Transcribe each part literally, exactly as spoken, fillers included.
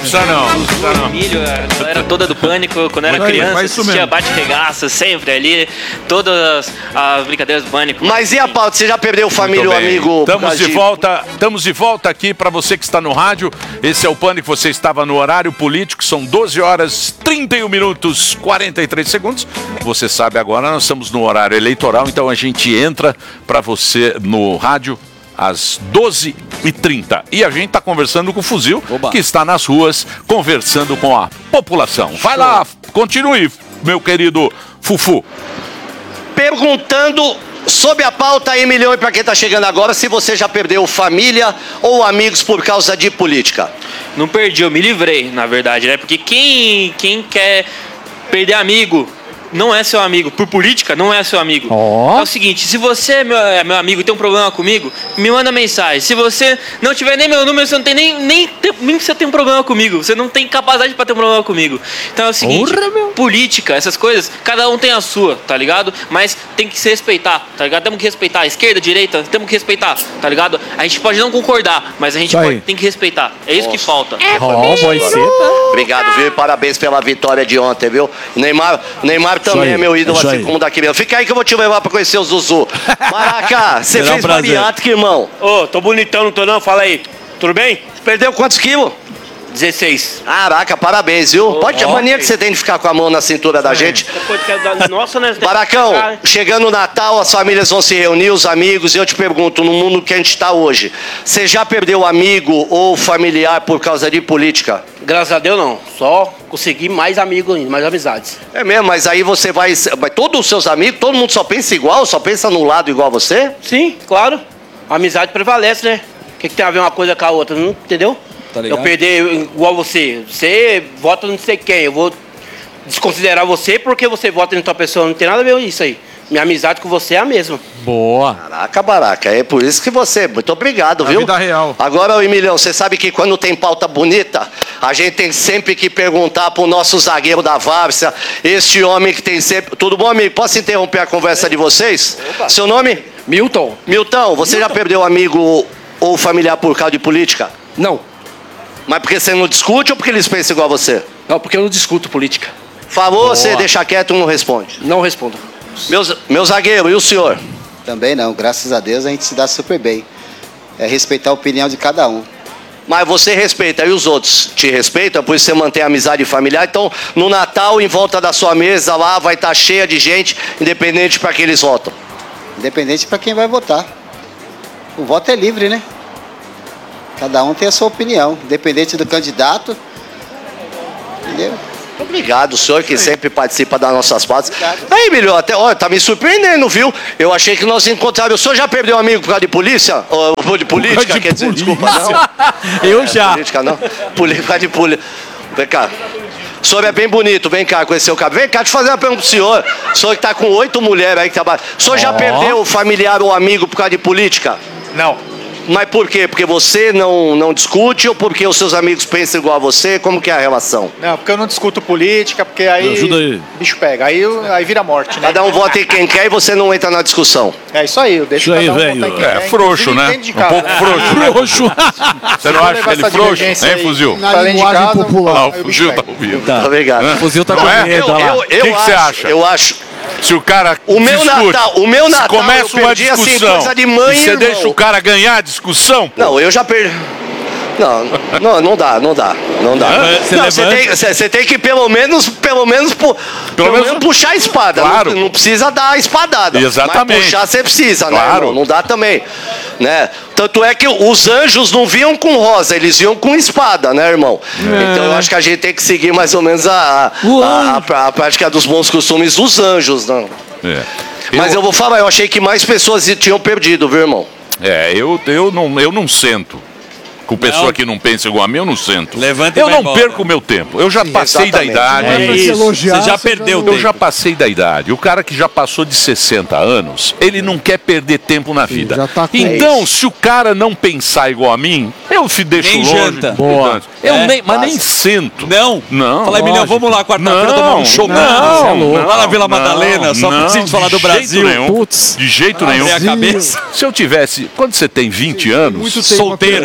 precisa não, não precisa não. Milho, a galera toda do Pânico, quando era criança, assistia bate-regaça, sempre ali, todas as brincadeiras do Pânico. Mas e a pauta? Você já perdeu família ou amigo? Estamos de volta, estamos de volta aqui para você que está no rádio. Esse é o Pânico, você estava no horário político, são doze horas, trinta e um minutos, quarenta e três segundos. Você sabe agora, nós estamos no horário eleitoral, então a gente entra para você no rádio às doze e trinta. E a gente está conversando com o Fuzil, Oba. que está nas ruas, conversando com a população. Vai Show. lá, continue, meu querido Fufu. Perguntando sobre a pauta aí, milhão, e para quem está chegando agora, se você já perdeu família ou amigos por causa de política. Não perdi, eu me livrei, na verdade, né? Porque quem, quem quer perder amigo não é seu amigo. Por política, não é seu amigo. Oh. É o seguinte, se você é meu, é meu amigo e tem um problema comigo, me manda mensagem. Se você não tiver nem meu número, você não tem nem, nem, nem você tem um problema comigo. Você não tem capacidade para ter um problema comigo. Então é o seguinte, Porra, política, essas coisas, cada um tem a sua, tá ligado? Mas tem que se respeitar, tá ligado? Temos que respeitar a esquerda, a direita, temos que respeitar, tá ligado? A gente pode não concordar, mas a gente pode, tem que respeitar. É isso Nossa. que falta. É oh, Obrigado, viu? E parabéns pela vitória de ontem, viu? Neymar, Neymar também é meu ídolo, assim como daqui mesmo. Fica aí que eu vou te levar pra conhecer o Zuzu. Maraca, você fez um bariátrica, irmão? Ô, oh, tô bonitão, não tô não? Fala aí. Tudo bem? Perdeu quantos quilos? dezesseis. Caraca, parabéns, viu? Oh, Pode ter oh, mania okay. que você tem de ficar com a mão na cintura da é. gente. Nossa, né? Baracão, chegando o Natal, as famílias vão se reunir, os amigos, e eu te pergunto, no mundo que a gente está hoje, você já perdeu amigo ou familiar por causa de política? Graças a Deus, não. Só consegui mais amigos ainda, mais amizades. É mesmo, mas aí você vai... Todos os seus amigos, todo mundo só pensa igual? Só pensa no lado igual a você? Sim, claro. A amizade prevalece, né? O que, que tem a ver uma coisa com a outra, não entendeu? Tá eu perder igual você. Você vota não sei quem. Eu vou desconsiderar você porque você vota em outra pessoa. Não tem nada a ver com isso aí. Minha amizade com você é a mesma. Boa. Caraca, Baraca. É por isso que você... Muito obrigado, a viu? Vida real. Agora, Emilhão, você sabe que quando tem pauta bonita, a gente tem sempre que perguntar pro nosso zagueiro da Várzea, este homem que tem sempre... Tudo bom, amigo? Posso interromper a conversa de vocês? Opa. Seu nome? Milton. Milton, você Milton. já perdeu amigo ou familiar por causa de política? Não. Mas porque você não discute ou porque eles pensam igual a você? Não, porque eu não discuto política. Falou, Boa. você deixa quieto e não responde? Não respondo. Meu, meu zagueiro, e o senhor? Também não, graças a Deus a gente se dá super bem. É respeitar a opinião de cada um. Mas você respeita, e os outros te respeitam, por isso você mantém a amizade familiar. Então, no Natal, em volta da sua mesa lá, vai estar cheia de gente, independente para quem eles votam. Independente para quem vai votar. O voto é livre, né? Cada um tem a sua opinião, independente do candidato. Entendeu? Obrigado, o senhor que sempre participa das nossas pautas. Aí, Emílio, até, olha, tá me surpreendendo, viu? Eu achei que nós encontrávamos. O senhor já perdeu um amigo por causa de polícia? Ou de política, de quer dizer, desculpa, não? Eu é, já. Política, não? Política de polícia. Vem cá. O senhor é bem bonito, vem cá, conhecer o cabelo. Vem cá, deixa eu fazer uma pergunta pro senhor. O senhor que tá com oito mulheres aí que trabalham. O senhor oh. já perdeu familiar ou amigo por causa de política? Não. Mas por quê? Porque você não, não discute ou porque os seus amigos pensam igual a você? Como que é a relação? Não, porque eu não discuto política, porque aí, aí. o bicho pega, aí, aí vira morte, né? Cada um vota em quem quer e você não entra na discussão. É isso aí, eu deixo isso aí, cada um velho. votar em quem É quer, frouxo, né? Um pouco frouxo. Né? Frouxo. Você não acha ele frouxo? Hein, Fuzil? Na linguagem popular. Ah, o Fuzil tá ouvindo. Tá. Obrigado. O Fuzil tá com medo, olha lá. O que você acha? Eu acho... Se o cara o meu discute, Natal, o meu Natal, começa uma discussão, assim, coisa de mãe e você deixa o cara ganhar a discussão? Pô. Não, eu já perdi. Não, não, não dá, não dá, não dá. Você não, você tem, você tem que pelo menos, pelo menos, pelo, pelo menos, menos puxar a espada. Claro. Não, não precisa dar a espadada. Exatamente. Mas puxar você precisa, claro. né? Não, não dá também, né? Tanto é que os anjos não vinham com rosa, eles vinham com espada, né, irmão? É. Então eu acho que a gente tem que seguir mais ou menos a, a, a, a prática dos bons costumes dos anjos, não? É. Mas eu... eu vou falar, eu achei que mais pessoas tinham perdido, viu, irmão? É, eu, eu, não, eu não sento. Com pessoa não. que não pensa igual a mim, eu não sento. Levanta eu não embora. perco o meu tempo. Eu já passei Exatamente. da idade. É isso. Você já perdeu o tempo. Eu já passei da idade. O cara que já passou de sessenta anos, ele não quer perder tempo na vida. Já tá com então, isso. se o cara não pensar igual a mim, eu te deixo nem longe. Janta. Boa. Eu é, nem, mas nem sento. Não? Não. Fala, Emilhão, vamos lá quarta-feira tomar um show. Não, não, não, não, lá na Vila Madalena, não, só pra gente falar do Brasil. Nenhum. Putz. De jeito nenhum. A cabeça. Se eu tivesse... Quando você tem vinte anos... Solteiro também, né?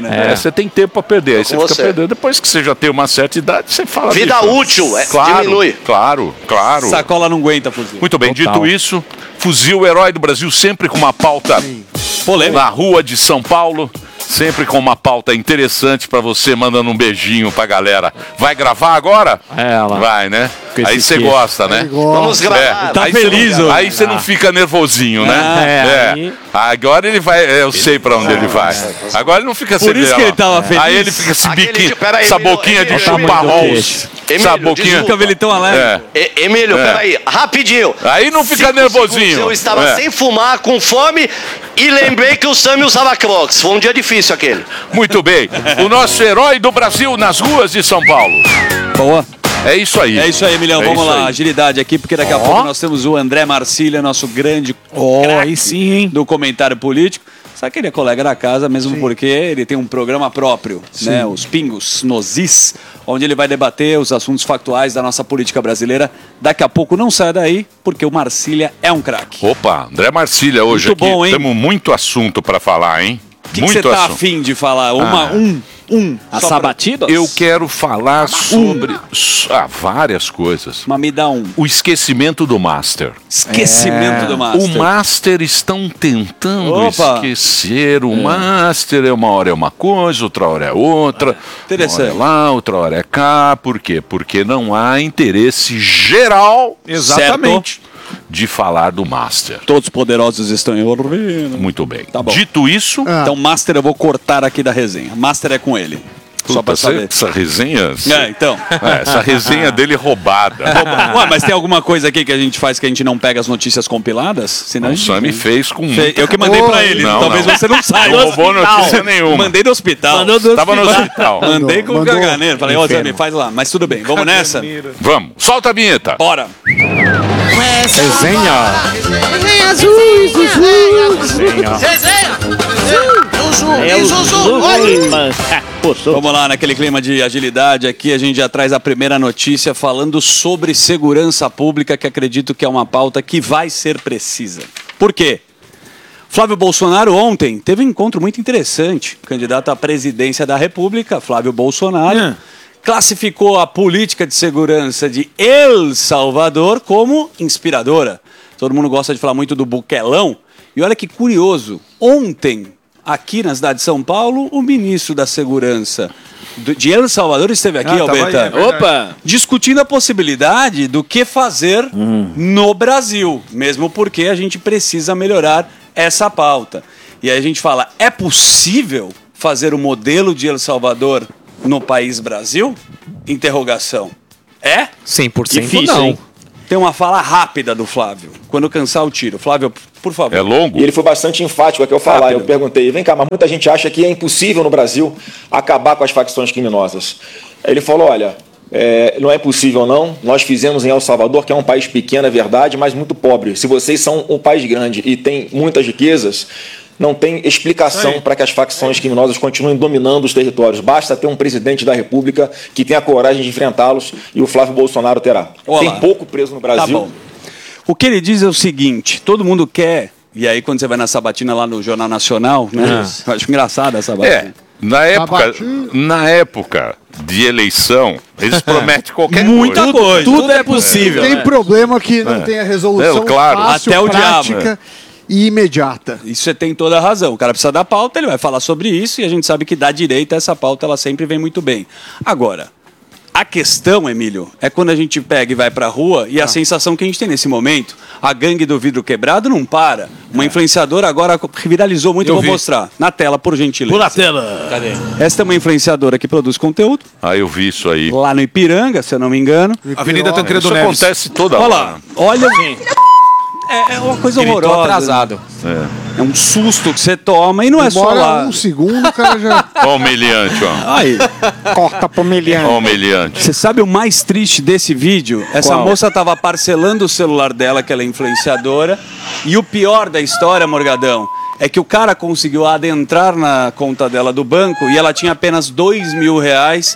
É, você tem tempo pra perder. Aí você Com fica você. perdendo. Depois que você já tem uma certa idade, você fala... Vida bicho, útil, é, claro, diminui. Claro, claro. Sacola não aguenta, fuzil. Muito bem, Total. dito isso, Fuzil, herói do Brasil, sempre com uma pauta polêmica na rua de São Paulo. Sempre com uma pauta interessante pra você, mandando um beijinho pra galera. Vai gravar agora? Ela. Vai, né? Com Aí esse você queixo. gosta, né? Vamos gravar. É. Tá Aí cê feliz, não, ó. Aí você não fica nervosinho, né? Ah, é, aí- Agora ele vai, eu sei pra onde ele vai. Agora ele não fica Por isso que ele tava feliz. Aí ele fica esse Aquele biquinho, de- peraí, essa Emílio, boquinha de Emílio, chupar Emílio, rolls. Emílio, Essa boquinha. desculpa. Cabelitão alegre. É. E- Emílio, É. peraí, rapidinho. Aí não fica Cinco nervosinho. segundos Eu estava É. sem fumar, com fome, e lembrei que o Sami usava Crocs. Foi um dia difícil aquele. Muito bem. O nosso herói do Brasil nas ruas de São Paulo. Boa. É isso aí. É isso aí, Emilhão. É Vamos isso lá, aí. agilidade aqui, porque daqui a pouco nós temos o André Marcília, nosso grande Ó, craque aí sim, hein? do comentário político. Sabe que ele é colega da casa, mesmo porque ele tem um programa próprio, né? Os Pingos nos Is, onde ele vai debater os assuntos factuais da nossa política brasileira. Daqui a pouco não sai daí, porque o Marcília é um craque. Opa, André Marcília hoje Muito aqui. bom, hein? Temos muito assunto pra falar, hein? O que que muito você tá assunto. afim de falar? Uma, Ah. um, um. As só pra- sabatidas? Eu quero falar sobre ah, várias coisas. Mas me dá um. O esquecimento do Master. Esquecimento do Master. O Master estão tentando Opa. esquecer. O Master é uma hora é uma coisa, outra hora é outra. Interessante. Uma hora é lá, outra hora é cá. Por quê? Porque não há interesse geral Exatamente. de falar do Master. Todos os poderosos estão ouvindo. Muito bem. Tá bom. Dito isso, Então, Master eu vou cortar aqui da resenha. Master é com ele. Só pra puta, saber. essa resenha. É, então. É, essa resenha dele roubada. Ué, mas tem alguma coisa aqui que a gente faz que a gente não pega as notícias compiladas? Senão a O gente... Sami fez com. Fe- Eu que mandei pra ele, Não, talvez não. você não saiba. Não roubou notícia nenhuma. Mandei do hospital. Mandou do Tava no hospital. Mandei com o Mandou. caganeiro. Falei, ô Sami, Inferno. faz lá. Mas tudo bem, vamos nessa? Vamos, solta a vinheta. Bora. Resenha. É o Zuzu. Vamos lá, naquele clima de agilidade aqui, a gente já traz a primeira notícia falando sobre segurança pública, que acredito que é uma pauta que vai ser precisa. Por quê? Flávio Bolsonaro ontem teve um encontro muito interessante. O candidato à presidência da República, Flávio Bolsonaro, É. classificou a política de segurança de El Salvador como inspiradora. Todo mundo gosta de falar muito do Buquelão. E olha que curioso, ontem, aqui na cidade de São Paulo, o ministro da Segurança do- de El Salvador esteve aqui, Ah, tava aí, Albertano, é verdade. Opa! discutindo a possibilidade do que fazer no Brasil, mesmo porque a gente precisa melhorar essa pauta. E aí a gente fala, é possível fazer o modelo de El Salvador no país Brasil? Interrogação. É? cem por cento Difícil, não. hein? Tem uma fala rápida do Flávio, quando cansar o tiro. Flávio, por favor. É longo? E ele foi bastante enfático aqui ao falar. Rápido. Eu perguntei, vem cá, mas muita gente acha que é impossível no Brasil acabar com as facções criminosas. Aí ele falou, olha, é, não é possível não, nós fizemos em El Salvador, que é um país pequeno, é verdade, mas muito pobre. Se vocês são um país grande e tem muitas riquezas, não tem explicação para que as facções criminosas continuem dominando os territórios. Basta ter um presidente da República que tenha a coragem de enfrentá-los e o Flávio Bolsonaro terá. Olá. Tem pouco preso no Tá Brasil. bom. O que ele diz é o seguinte: todo mundo quer, e aí quando você vai na sabatina lá no Jornal Nacional, né? Eu acho engraçado essa É, sabatina. na época, na época de eleição, eles prometem qualquer Muita coisa. coisa. Tudo é possível. Tem né? problema que não tem a resolução É, claro. fácil, Até o diabo, prática e imediata. Isso você tem toda a razão. O cara precisa da pauta, ele vai falar sobre isso, e a gente sabe que da direita essa pauta ela sempre vem muito bem. Agora, a questão, Emílio, é quando a gente pega e vai pra rua e a sensação que a gente tem nesse momento, a gangue do vidro quebrado não para. Uma influenciadora agora viralizou muito, eu vou vi. mostrar. Na tela, por gentileza. Pula a tela. Cadê? Essa é uma influenciadora que produz conteúdo, Ah, eu vi isso aí. lá no Ipiranga, se eu não me engano. Avenida Tancredo Isso Neves. acontece toda Olha hora. lá, olha. É, é uma coisa Ele tô horrorosa. atrasado. É um susto que você toma e não é só Demora lá. um segundo, o cara já Ó o humilhante, ó. Aí, corta pro milhão. Ó o humilhante. você sabe o mais triste desse vídeo? Essa Qual? moça tava parcelando o celular dela, que ela é influenciadora. E o pior da história, Morgadão, é que o cara conseguiu adentrar na conta dela do banco e ela tinha apenas dois mil reais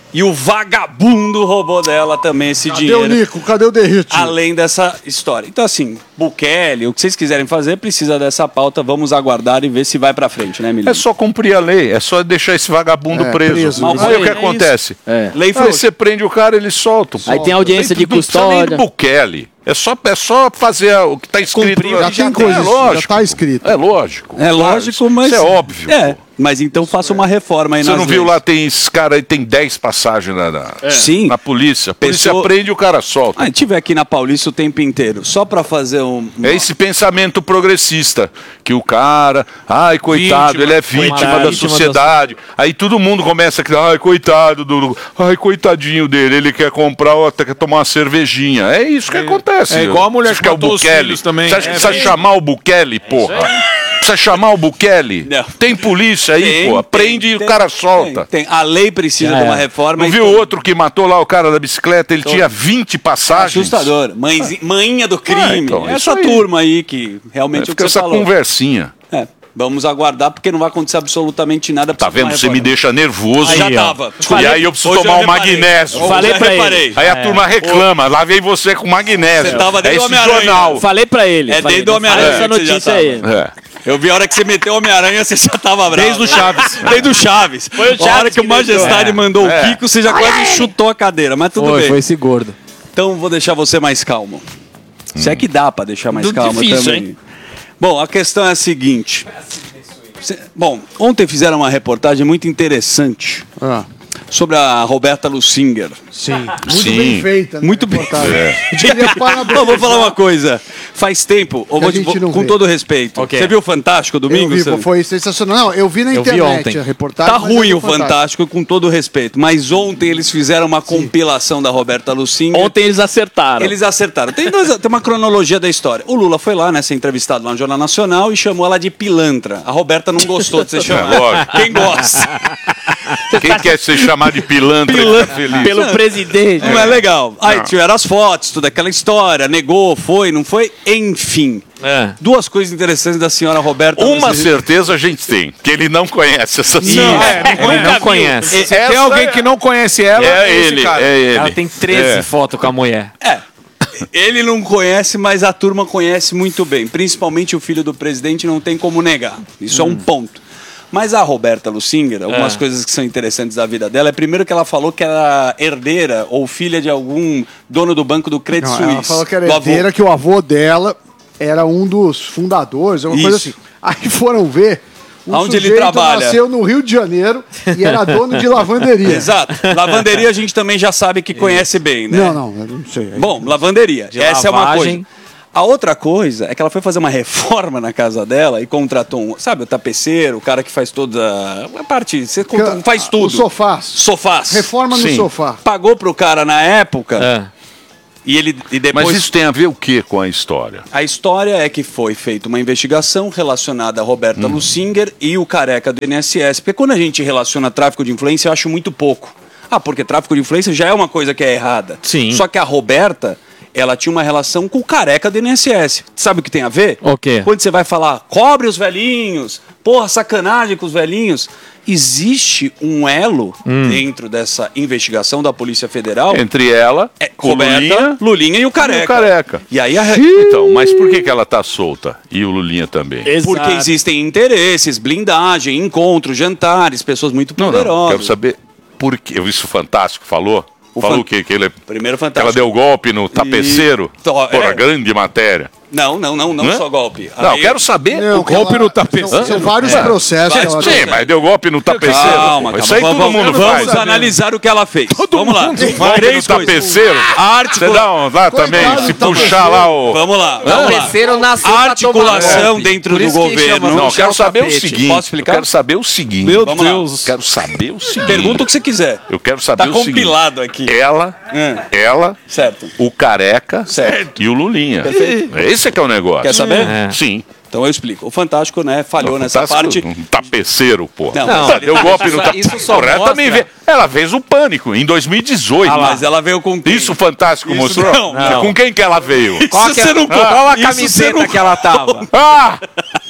E o vagabundo roubou dela também esse Cadê dinheiro. o Nico? Cadê o Derrite? Além dessa história. Então, assim, Bukele, o que vocês quiserem fazer, precisa dessa pauta. Vamos aguardar e ver se vai pra frente, né, Emílio? É só cumprir a lei, é só deixar esse vagabundo É, preso. preso. Aí Mas o que é acontece? É. Lei Aí frouxa. você prende o cara, ele solta. Aí tem audiência de Não precisa nem custódia. do Bukele. É só, é só fazer o que está escrito. Cumprir, lá. já tem coisa, é já lógico. tá escrito. É lógico. É Claro, lógico, mas... Isso é óbvio. É, mas então faça uma reforma aí Você nas não viu leis. lá, tem esse cara aí, tem dez passagens na, na, É. Sim. na polícia. A polícia Pessoa- prende e o cara solta. Ah, a gente tiver aqui na Paulista o tempo inteiro, só pra fazer um... É esse pensamento progressista, que o cara, ai, coitado, Vítima, ele é vítima coitado, da vítima sociedade. Aí todo mundo começa a criar, ai, coitado do. Ai, coitadinho dele, ele quer comprar ou até quer tomar uma cervejinha. É isso que acontece. é igual a mulher Você que acha que é o matou os Bukele? filhos também. Você acha que É, precisa bem- chamar o Bukele, porra? Precisa chamar o Bukele? Não. Tem polícia aí, Tem, porra. tem, Prende e tem, o cara solta. Tem, tem. A lei precisa Já de uma é. reforma. Não viu o outro que matou lá o cara da bicicleta? Ele Então- tinha vinte passagens. Assustador. Mãezinha, manhinha do crime. Ah, então, é Essa isso aí. turma aí que realmente É, o que fica você essa falou. conversinha. É, vamos aguardar porque não vai acontecer absolutamente nada. Tá vendo? Você me deixa nervoso. Aí, já tava. E Falei- aí eu preciso hoje tomar eu um reparei. magnésio. Hoje Falei eu pra reparei. ele. Aí a É. turma reclama. Lá vem você com magnésio. Você tava é dentro do esse Homem-Aranha. jornal. Falei pra ele. É falei, desde o Homem-Aranha essa que você já notícia tava. aí. É. Eu vi a hora que você meteu o Homem-Aranha, você já tava bravo. Desde o Chaves. Desde o Chaves. Foi o A hora Chaves que o que Majestade deixou. mandou É. o Kiko, você já quase chutou a cadeira, mas tudo Foi, bem. foi esse gordo. Então vou deixar você mais calmo. Se é que dá pra deixar mais Tudo calmo difícil, também. hein? Bom, a questão é a seguinte. Cê- Bom, ontem fizeram uma reportagem muito interessante Ah, sobre a Roberta Lusinger. sim. Muito Sim. bem feita, né? Muito bem. reportagem. É. Queria parabenizar. Eu vou falar uma coisa. Faz tempo, eu Que vou a te- gente não com vê. todo respeito. Ok. Você viu o Fantástico domingo? Eu vi, Sam? foi sensacional. Não, eu vi na Eu vi internet ontem. a reportagem. Tá mas eu ruim vi o Fantástico, com todo respeito. Mas ontem eles fizeram uma compilação da Roberta Lusinger. Ontem eles acertaram. Eles acertaram. Tem, dois- tem uma cronologia da história. O Lula foi lá, né, ser entrevistado lá no Jornal Nacional e chamou ela de pilantra. A Roberta não gostou de ser chamada. É, lógico. Quem gosta? Quem quer ser chamado de pilantra, Pilantra. fica feliz. Pelo presidente. Não é legal. Aí Não. tiveram as fotos, toda aquela história, negou, foi, não foi, enfim. É. Duas coisas interessantes da senhora Roberta. Uma Lusinger. certeza a gente tem, que ele não conhece essa senhora. É, Ele nunca não viu. conhece. Se tem alguém que não conhece ela, É esse ele, cara. é ele. Ela tem treze É. fotos com a mulher. É. Ele não conhece, mas a turma conhece muito bem. Principalmente o filho do presidente, não tem como negar. Isso é um ponto. Mas a Roberta Lusinger, algumas É. coisas que são interessantes da vida dela, é primeiro que ela falou que era herdeira ou filha de algum dono do banco do Credit Não, Suisse. ela falou que era do avô. herdeira, que o avô dela era um dos fundadores, alguma coisa Isso. assim. Aí foram ver. Um Aonde ele sujeito trabalha. nasceu no Rio de Janeiro e era dono de lavanderia. Exato. Lavanderia a gente também já sabe que conhece bem, né? Não, não, eu não sei. Bom, lavanderia. De Essa é uma lavagem. coisa. A outra coisa é que ela foi fazer uma reforma na casa dela e contratou um, sabe, o tapeceiro, o cara que faz toda a parte, você contra- Que- faz tudo. Os sofás. Sofás. Reforma no Sim. sofá. Pagou pro cara na época É. e ele e depois Mas isso tem a ver o que com a história? a história é que foi feita uma investigação relacionada a Roberta Hum. Lusinger e o careca do I N S S. Porque quando a gente relaciona tráfico de influência, eu acho muito pouco. Ah, porque tráfico de influência já é uma coisa que é errada. Sim. Só que a Roberta, ela tinha uma relação com o careca do I N S S. Sabe o que tem a ver? O quê? Quando você vai falar, cobre os velhinhos, porra, sacanagem com os velhinhos. Existe um elo Hum. dentro dessa investigação da Polícia Federal. Entre ela, É, o Roberta, Lulinha, Lulinha e o careca. e o careca. E aí a... Então, mas por que, que ela tá solta? E o Lulinha também? Porque existem interesses, blindagem, encontros, jantares, pessoas muito Não, poderosas. não, quero saber por que. Isso o Fantástico falou? O falou fan- o quê? Que ele é... Primeiro que ela fantástico. deu golpe no tapeceiro? E- Tó, Porra, é. grande matéria. Não, não, não, não Hã? só golpe. Não, Aí- quero saber. Não, o golpe ela- no tapeceiro. São, são vários É. processos. Vários que ela- processos. Sim, mas deu golpe no tapeceiro. Calma, Isso calma. aí todo vamos, mundo vamos faz. analisar o que ela fez. vamos lá. Golpe Três no coisas. tapeceiro. A articula- Você dá um, lá também, Coitado se do puxar tapeceiro. lá o... Vamos lá. Vamos lá. Tapeceiro nasceu A pra articulação tomar golpe. dentro Por do isso que governo. chama Não, eu puxar quero o saber o tapete. seguinte. Posso explicar? Eu quero saber o seguinte. Meu Vamos lá. Deus. Quero saber o seguinte. Pergunta o que você quiser. Eu quero saber Tá o seguinte. compilado aqui. Ela, Hum. ela, Certo. o careca Certo. e o Lulinha. Perfeito. Esse é que é o negócio. Quer saber? É. Sim. Então eu explico. O Fantástico, né, falhou nessa Fantástico, parte. Um tapeceiro, pô. Não, Não, mas- Deu golpe no isso- tapeceiro. isso só Ela mostra- também vê- Ela fez o Pânico em dois mil e dezoito. Ah, mas ela veio com quem? Isso o Fantástico Isso mostrou? não, É, não. Com quem que ela veio? Qual, Isso que é- você não qual conta. a Isso você camiseta não que ela tava? Ah!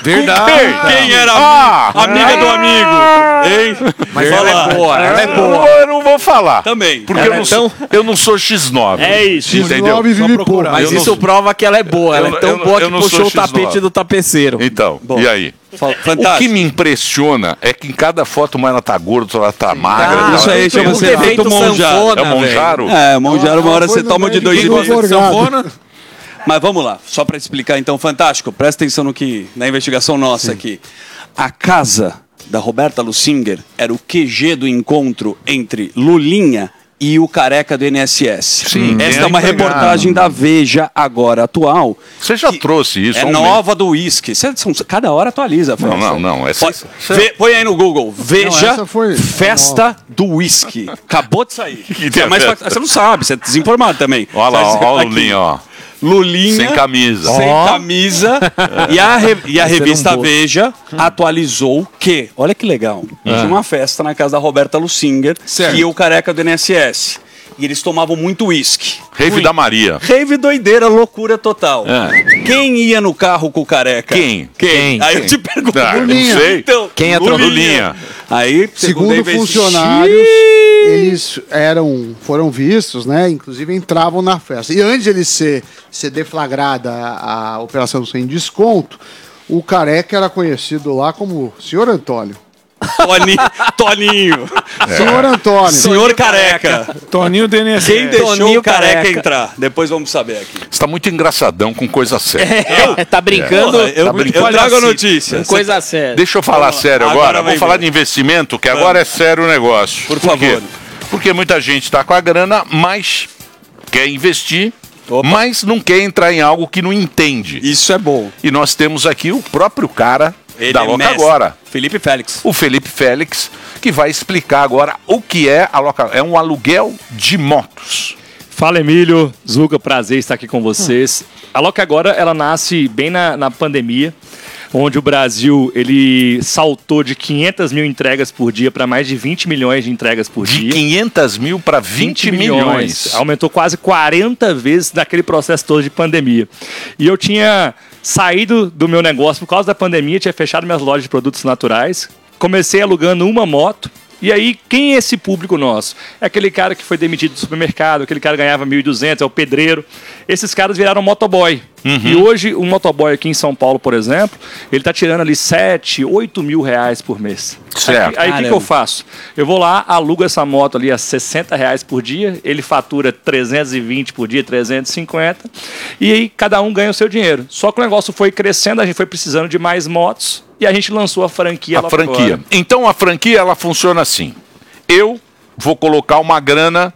Verdade. Quem era Ah, amiga do amigo? Hein? Mas Vai ela lá. é boa, ela é Eu boa. não vou- Eu não vou falar. Também. Porque Ela eu não, é sou, eu não sou X nove. É isso. Entendeu? nove vive pouco. Mas Eu isso não- prova que ela é boa. Ela Eu- é tão eu- boa eu que não puxou sou o X nove. tapete do tapeceiro. Então, Bom. e aí? Fantástico. O que me impressiona é que em cada foto uma ela tá gorda, ela tá magra. Ah, tá- isso aí chama-se Tem um efeito efeito Monjaro. sanfona, É o Monjaro? É, Monjaro, uma Ela hora foi você no toma de médico dois e do meio. Borgado. Sanfona. Mas vamos lá, só para explicar então, fantástico. Presta atenção no que na investigação nossa aqui. A casa da Roberta Lusinger era o Q G do encontro entre Lulinha e o careca do I N S S. Sim, Esta tem é uma a entregar. reportagem da Veja agora atual. Você já trouxe isso? É há um nova do uísque. Cê- são- Cada hora atualiza. Não, Fred. não, não. Essa, Pode- essa- Vê- põe aí no Google. Veja essa foi- festa do uísque. Acabou de sair. Que Você, é mais festa? pra- você não sabe, você é desinformado também. Olha lá, Mas ó, ó o aqui, Lulinha, ó. Lulinha. Sem camisa. Sem Ó. camisa. E a, re- e a Vai ser revista um boto. Veja atualizou que, olha que legal, tinha uma festa na casa da Roberta Lusinger Certo. e o careca do I N S S. E eles tomavam muito uísque. Rave Muito. da Maria. Rave doideira, loucura total. É. Quem ia no carro com o careca? Quem? Quem? Aí eu te pergunto. Ah, eu não Lulinha. sei. Então, Quem é Lulinha. Lulinha. Aí, segundo, a Segundo investi- funcionários, eles eram, foram vistos, né? Inclusive entravam na festa. E antes de ele ser, ser deflagrada a, a operação sem desconto, o careca era conhecido lá como Senhor Antônio. Toni- Toninho. Senhor Antônio. Senhor careca. Toninho do I N S S. Quem deixou Toninho o careca, careca. entrar? Depois vamos saber aqui. Você tá muito engraçadão com coisa séria. É, tá brincando Porra, eu, Tá eu brincando. trago a notícia. com coisa séria. Deixa eu falar sério agora agora. vai Vou falar ver. de investimento, que agora é sério o negócio. Por quê? favor. Porque muita gente está com a grana, mas quer investir, Opa. mas não quer entrar em algo que não entende. Isso é bom. E nós temos aqui o próprio cara Ele da é Loca mestre. Agora, Felipe Félix. o Felipe Félix, que vai explicar agora o que é a Loca. É um aluguel de motos. Fala, Emílio, Zuca, prazer estar aqui com vocês. A Loca Agora, ela nasce bem na, na pandemia, onde o Brasil ele saltou de quinhentas mil entregas por dia para mais de vinte milhões de entregas por De dia. quinhentas mil para vinte milhões. Aumentou quase quarenta vezes naquele processo todo de pandemia. E eu tinha saído do meu negócio por causa da pandemia, tinha fechado minhas lojas de produtos naturais, comecei alugando uma moto. E aí, quem é esse público nosso? É aquele cara que foi demitido do supermercado, aquele cara que ganhava mil e duzentos, é o pedreiro. Esses caras viraram motoboy. Uhum. E hoje, um motoboy aqui em São Paulo, por exemplo, ele tá tirando ali sete, oito mil reais por mês. Certo. Aí o que, que eu faço? Eu vou lá, alugo essa moto ali a sessenta reais por dia, ele fatura trezentos e vinte por dia, trezentos e cinquenta, e aí cada um ganha o seu dinheiro. Só que o negócio foi crescendo, a gente foi precisando de mais motos, e a gente lançou a franquia. A lá franquia. fora. Então a franquia ela funciona assim. Eu vou colocar uma grana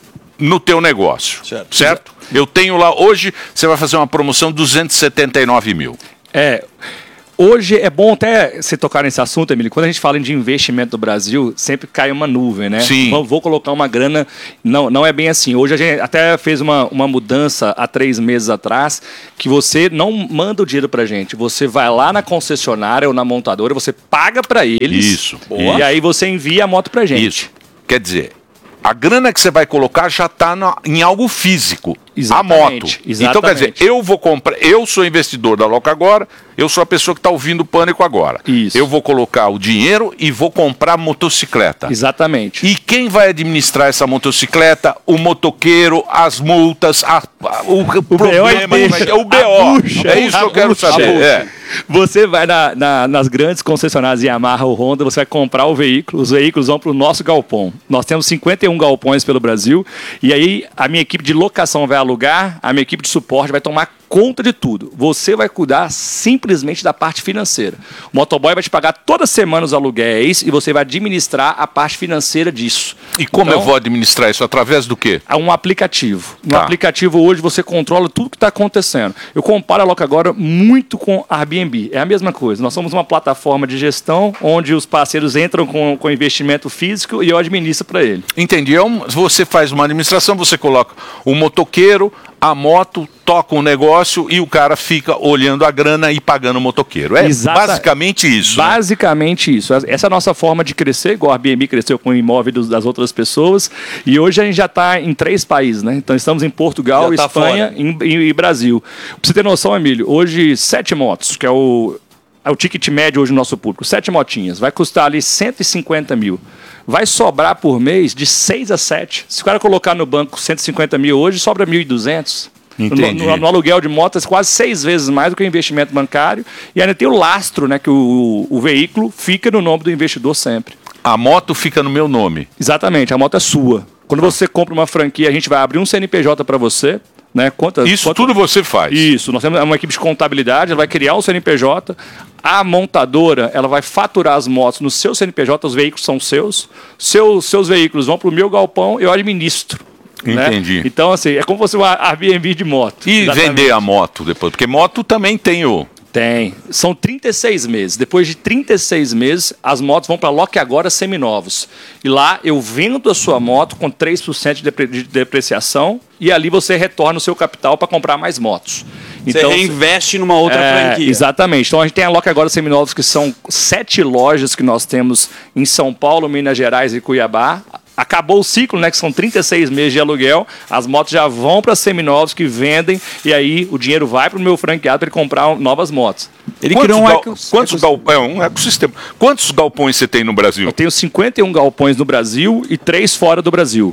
no teu negócio, certo? certo? Eu tenho lá hoje, você vai fazer uma promoção duzentos e setenta e nove mil. É. Hoje é bom até você tocar nesse assunto, Emílio. Quando a gente fala de investimento no Brasil, sempre cai uma nuvem, né? Sim. Vou, vou colocar uma grana. Não, não é bem assim. Hoje a gente até fez uma, uma mudança há três meses atrás, que você não manda o dinheiro pra gente. Você vai lá na concessionária ou na montadora, você paga pra eles. Isso. E aí você envia a moto pra gente. Isso. Quer dizer, a grana que você vai colocar já está em algo físico. Exatamente, a moto. exatamente. Então, quer dizer, eu vou comprar. Eu sou investidor da Loca Agora, eu sou a pessoa que está ouvindo o Pânico agora. Isso. Eu vou colocar o dinheiro e vou comprar motocicleta. Exatamente. E quem vai administrar essa motocicleta? O motoqueiro, as multas, a, a- o, O problema. B O é o B O. É isso que eu quero saber. É. Você vai na- na- nas grandes concessionárias Yamaha ou Honda, você vai comprar o veículo, os veículos vão para o nosso galpão. Nós temos cinquenta e um galpões pelo Brasil, e aí a minha equipe de locação vai alugar, a minha equipe de suporte vai tomar conta de tudo. Você vai cuidar simplesmente da parte financeira. O motoboy vai te pagar toda semana os aluguéis e você vai administrar a parte financeira disso. E como Então, eu vou administrar isso? Através do quê? é um aplicativo. No Tá. aplicativo hoje você controla tudo que está acontecendo. Eu comparo a Loca Agora muito com a Airbnb. É a mesma coisa. Nós somos uma plataforma de gestão onde os parceiros entram com, com investimento físico e eu administro para ele. Entendi. É um- você faz uma administração, você coloca o motoqueiro, a moto, toca um negócio e o cara fica olhando a grana e pagando o motoqueiro. É Exata- basicamente isso. né? Basicamente isso. Essa é a nossa forma de crescer, igual a Airbnb cresceu com o imóvel dos- das outras pessoas. E hoje a gente já está em três países, né? Então estamos em Portugal, Já tá Espanha fora. e, e- e Brasil. Pra você ter noção, Emílio, hoje sete motos, que é o o ticket médio hoje no nosso público, sete motinhas, vai custar ali cento e cinquenta mil. Vai sobrar por mês de seis a sete. Se o cara colocar no banco cento e cinquenta mil hoje, sobra mil e duzentos. Entendi. No, no, no aluguel de motos, quase seis vezes mais do que o investimento bancário. E ainda tem o lastro, né, que o, o veículo fica no nome do investidor sempre. A moto fica no meu nome. Exatamente, a moto é sua. Quando você compra uma franquia, a gente vai abrir um C N P J para você. Né? Quantas, Isso quantas... tudo você faz? Isso, nós temos uma equipe de contabilidade, ela vai criar um C N P J, a montadora ela vai faturar as motos no seu C N P J, os veículos são seus, seus, seus veículos vão para o meu galpão, eu administro. Entendi. Né? Então, assim, é como se fosse uma Airbnb de moto. E Exatamente. vender a moto depois? Porque moto também tem o... Tem. São trinta e seis meses. Depois de trinta e seis meses, as motos vão para Loque Agora seminovos. E lá eu vendo a sua moto com três por cento de, depre de depreciação e ali você retorna o seu capital para comprar mais motos. Você então, reinveste numa outra é, franquia. Exatamente. Então a gente tem a Loque Agora Seminovos, que são sete lojas que nós temos em São Paulo, Minas Gerais e Cuiabá. Acabou o ciclo, né, que são trinta e seis meses de aluguel, as motos já vão para seminovos que vendem e aí o dinheiro vai para o meu franqueado para ele comprar novas motos. Ele quantos criou um, gal quantos gal é um ecossistema. Quantos galpões você tem no Brasil? Eu tenho cinquenta e um galpões no Brasil e três fora do Brasil.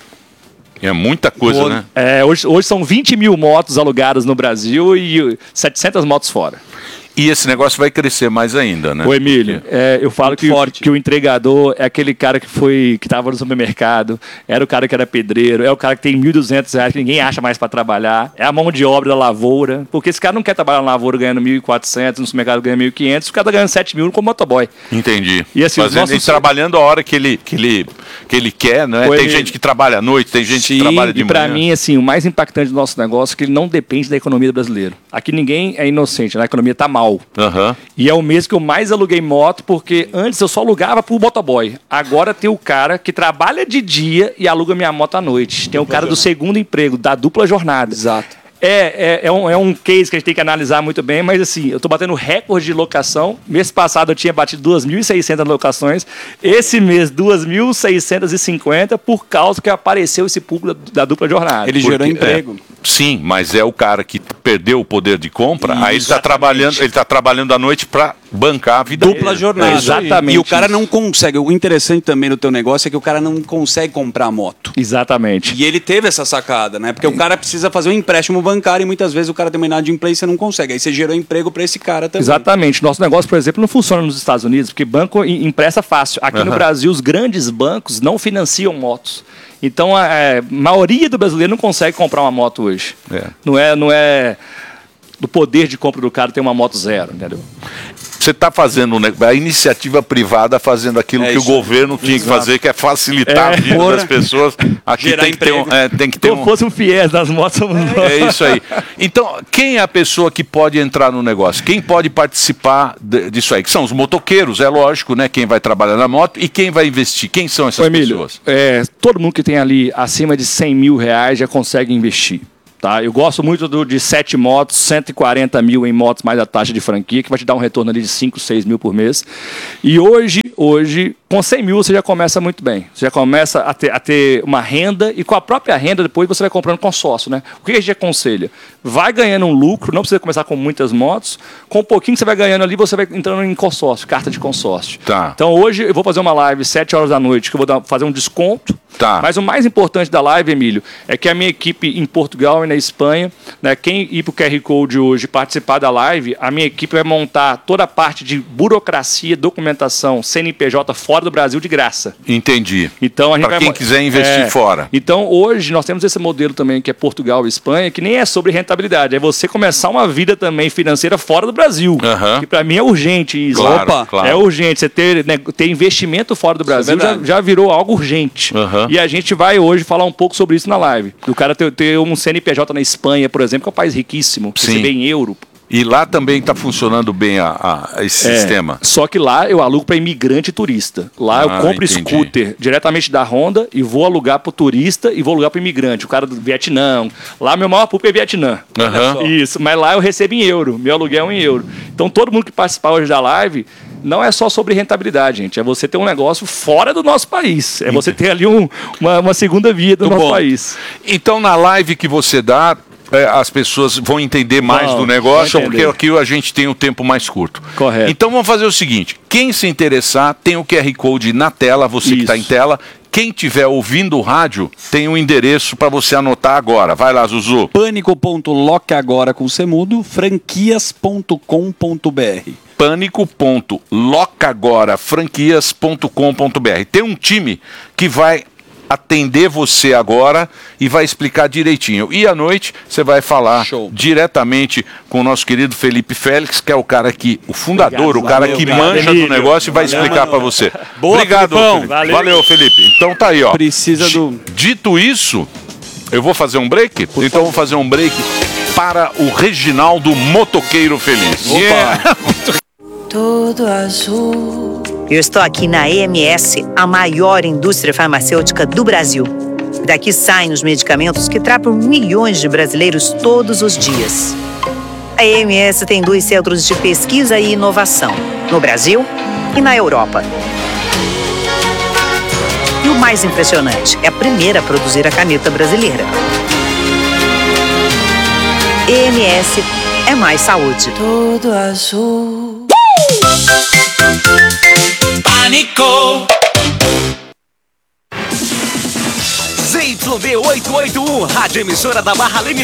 É muita coisa, Boa. né? É, hoje, hoje são vinte mil motos alugadas no Brasil e setecentas motos fora. E esse negócio vai crescer mais ainda, né? Ô, Emílio, é, eu falo que, que o entregador é aquele cara que foi que estava no supermercado, era o cara que era pedreiro, é o cara que tem mil e duzentos reais que ninguém acha mais para trabalhar, é a mão de obra da lavoura, porque esse cara não quer trabalhar na lavoura ganhando mil e quatrocentos, no supermercado ganhando mil e quinhentos, o cara tá ganhando sete mil como motoboy. Entendi. E assim, Fazendo, nossos... trabalhando a hora que ele, que ele, que ele quer, né? Ô, tem Emílio. gente que trabalha à noite, tem gente Sim, que trabalha de e pra manhã. mim, assim, o mais impactante do nosso negócio é que ele não depende da economia brasileira. Aqui ninguém é inocente, né? A economia tá mal. Aham. E é o mês que eu mais aluguei moto, porque antes eu só alugava pro motoboy. Agora tem o cara que trabalha de dia e aluga minha moto à noite. Tem o cara do segundo emprego, da dupla jornada. Exato. É, é, é, um, é um case que a gente tem que analisar muito bem, mas assim, eu tô batendo recorde de locação. Mês passado eu tinha batido duas mil e seiscentas locações. Esse mês, duas mil seiscentas e cinquenta, por causa que apareceu esse público da, da dupla jornada. Ele gerou emprego. É, sim, mas é o cara que perdeu o poder de compra, Isso, aí ele está trabalhando, ele tá trabalhando à noite para bancar a vida Dupla dele. jornada. É, exatamente E o cara isso. não consegue. O interessante também do teu negócio é que o cara não consegue comprar moto. Exatamente. E ele teve essa sacada, né? Porque o cara precisa fazer um empréstimo bancário e muitas vezes o cara tem uma inadimplência e você não consegue. Aí você gerou emprego para esse cara também. Exatamente. Nosso negócio, por exemplo, não funciona nos Estados Unidos, porque banco em- empresta fácil. Aqui no Aham. Brasil, os grandes bancos não financiam motos. Então, a, a maioria do brasileiro não consegue comprar uma moto hoje. É. Não é, não é do poder de compra do cara ter uma moto zero, entendeu? Você está fazendo um negócio, a iniciativa privada fazendo aquilo É que o isso aí. governo tinha que Exato. fazer, que é facilitar É. a vida Porra. das pessoas. Aqui Gerar tem que, ter um, emprego. é, tem que ter Se um. fosse um fiéis das motos, somos nós. É isso aí. Então, quem é a pessoa que pode entrar no negócio? Quem pode participar de- disso aí? Que são os motoqueiros, é lógico, né? Quem vai trabalhar na moto e quem vai investir. Quem são essas Ô, Emílio, pessoas? é, todo mundo que tem ali acima de cem mil reais já consegue investir. Tá? Eu gosto muito do, de sete motos, cento e quarenta mil em motos mais a taxa de franquia, que vai te dar um retorno ali de cinco, seis mil por mês. E hoje, hoje, com cem mil você já começa muito bem. Você já começa a ter, a ter uma renda e com a própria renda depois você vai comprando consórcio, né? O que a gente aconselha? Vai ganhando um lucro, não precisa começar com muitas motos, com um pouquinho que você vai ganhando ali, você vai entrando em consórcio, carta de consórcio. Tá. Então hoje eu vou fazer uma live sete horas da noite, que eu vou dar- fazer um desconto. Tá. Mas o mais importante da live, Emílio, é que a minha equipe em Portugal e na Espanha, né, quem ir para o Q R Code hoje e participar da live, a minha equipe vai montar toda a parte de burocracia, documentação, C N P J fora do Brasil de graça. Entendi. Então a gente Pra vai quem mo- quiser investir É. fora. Então hoje nós temos esse modelo também que é Portugal e Espanha, que nem é sobre rentabilidade, é você começar uma vida também financeira fora do Brasil. Aham. Que para mim é urgente isso. Claro, Opa, claro. é urgente. Você ter, né, ter investimento fora do Brasil já, verdade. já virou algo urgente. Aham. E a gente vai hoje falar um pouco sobre isso na live. Do cara ter, ter um C N P J na Espanha, por exemplo, que é um país riquíssimo, Sim. receber em euro. E lá também está funcionando bem a, a- esse É, sistema. Só que lá eu alugo para imigrante e turista. Lá eu Ah, compro entendi. scooter diretamente da Honda e vou alugar para o turista e vou alugar para o imigrante. O cara do Vietnã. Lá meu maior público é Vietnã. Aham. Isso, mas lá eu recebo em euro. Meu aluguel é em euro. Então todo mundo que participar hoje da live não é só sobre rentabilidade, gente. É você ter um negócio fora do nosso país. É você ter ali um- uma, uma segunda via do Muito nosso bom. país. Então, na live que você dá, é, as pessoas vão entender mais Vão, do negócio, vão porque entender. aqui a gente tem o tempo mais curto. Correto. Então vamos fazer o seguinte, quem se interessar, tem o Q R Code na tela, você que está em tela. Quem estiver ouvindo o rádio, tem um endereço para você anotar agora. Vai lá, Zuzu. Pânico.loca agora com semudo, franquias ponto com ponto br. Pânico.locagora franquias ponto com ponto br. Tem um time que vai atender você agora e vai explicar direitinho. E à noite você vai falar diretamente com o nosso querido Felipe Félix, que é o cara que, o fundador, Obrigado, o cara valeu, que cara. manja Emílio. do negócio e vai Valeu, explicar mano. para você. Boa, Obrigado, Felipão. Felipe. Valeu. Valeu, Felipe. Então tá aí, ó. Precisa do... Dito isso, eu vou fazer um break? Então eu vou fazer um break para o Reginaldo Motoqueiro Feliz. Yeah. Tudo azul. Eu estou aqui na E M S, a maior indústria farmacêutica do Brasil. Daqui saem os medicamentos que tratam milhões de brasileiros todos os dias. A E M S tem dois centros de pesquisa e inovação, no Brasil e na Europa. E o mais impressionante, é a primeira a produzir a caneta brasileira. E M S é mais saúde. Tudo azul. Pânico! Z Y V oitocentos e oitenta e um, rádio emissora da Barra Leme.